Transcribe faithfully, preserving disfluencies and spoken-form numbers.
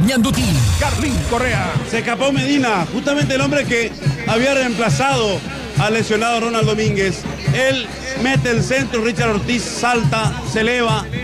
Ñandutí, Carlín Correa. Se escapó Medina, justamente el hombre que había reemplazado al lesionado Ronald Domínguez. Él mete el centro, Richard Ortiz salta, se eleva.